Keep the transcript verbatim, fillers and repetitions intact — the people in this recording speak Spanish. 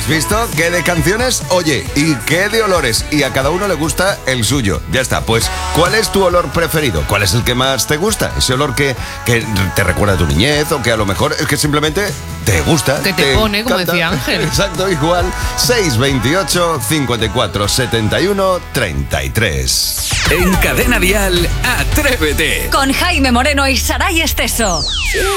visto? ¿Qué de canciones? Oye, ¿y qué de olores? Y a cada uno le gusta el suyo. Ya está, pues, ¿cuál es tu olor preferido? ¿Cuál es el que más te gusta? Ese olor que, que te recuerda a tu niñez o que a lo mejor es que simplemente te gusta. Que te, te pone, como encanta. Decía Ángel. Exacto, igual. seis veintiocho, cincuenta y cuatro, setenta y uno, treinta y tres. En Cadena Dial, Atrévete. Con Jaime Moreno y Saray Esteso.